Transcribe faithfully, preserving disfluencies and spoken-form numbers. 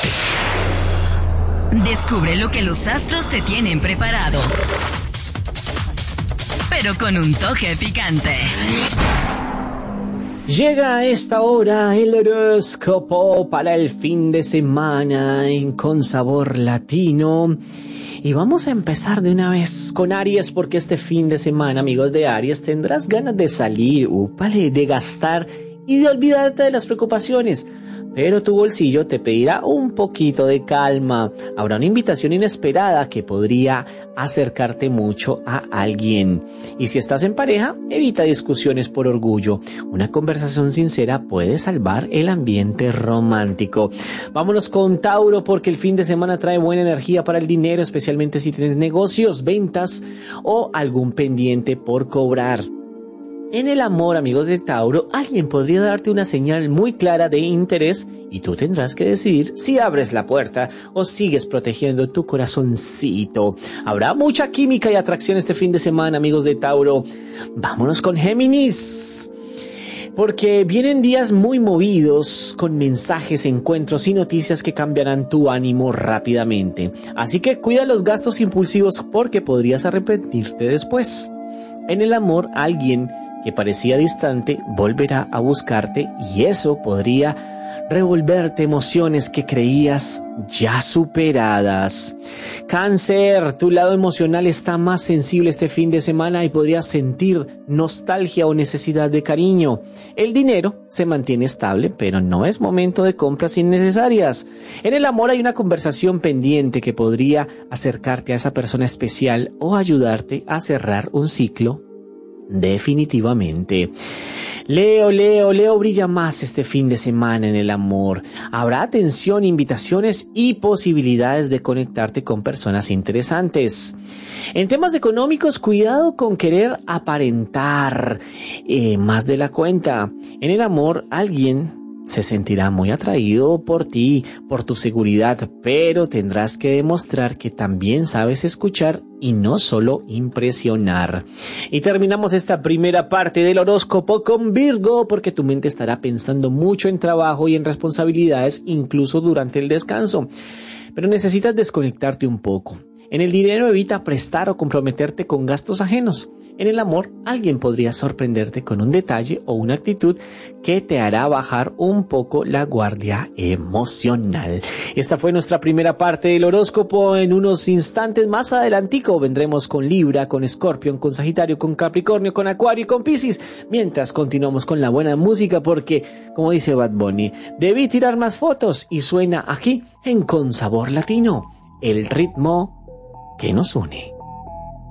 Descubre lo que los astros te tienen preparado, pero con un toque picante. Llega a esta hora el horóscopo para el fin de semana en Con Sabor Latino. Y vamos a empezar de una vez con Aries, porque este fin de semana, amigos de Aries, tendrás ganas de salir, úpale, de gastar y de olvidarte de las preocupaciones. Pero tu bolsillo te pedirá un poquito de calma. Habrá una invitación inesperada que podría acercarte mucho a alguien. Y si estás en pareja, evita discusiones por orgullo. Una conversación sincera puede salvar el ambiente romántico. Vámonos con Tauro, porque el fin de semana trae buena energía para el dinero, especialmente si tienes negocios, ventas o algún pendiente por cobrar. En el amor, amigos de Tauro, alguien podría darte una señal muy clara de interés y tú tendrás que decidir si abres la puerta o sigues protegiendo tu corazoncito. Habrá mucha química y atracción este fin de semana, amigos de Tauro. Vámonos con Géminis, porque vienen días muy movidos con mensajes, encuentros y noticias que cambiarán tu ánimo rápidamente. Así que cuida los gastos impulsivos porque podrías arrepentirte después. En el amor, alguien que parecía distante volverá a buscarte y eso podría revolverte emociones que creías ya superadas. Cáncer, tu lado emocional está más sensible este fin de semana y podrías sentir nostalgia o necesidad de cariño. El dinero se mantiene estable, pero no es momento de compras innecesarias. En el amor hay una conversación pendiente que podría acercarte a esa persona especial o ayudarte a cerrar un ciclo definitivamente. Leo, Leo, Leo brilla más este fin de semana en el amor. Habrá atención, invitaciones y posibilidades de conectarte con personas interesantes. En temas económicos, cuidado con querer aparentar eh, más de la cuenta. En el amor, alguien se sentirá muy atraído por ti, por tu seguridad, pero tendrás que demostrar que también sabes escuchar y no solo impresionar. Y terminamos esta primera parte del horóscopo con Virgo, porque tu mente estará pensando mucho en trabajo y en responsabilidades, incluso durante el descanso. Pero necesitas desconectarte un poco. En el dinero, evita prestar o comprometerte con gastos ajenos. En el amor, alguien podría sorprenderte con un detalle o una actitud que te hará bajar un poco la guardia emocional. Esta fue nuestra primera parte del horóscopo. En unos instantes más adelantico vendremos con Libra, con Escorpión, con Sagitario, con Capricornio, con Acuario y con Piscis. Mientras continuamos con la buena música porque, como dice Bad Bunny, debí tirar más fotos y suena aquí en Con Sabor Latino, el ritmo que nos une.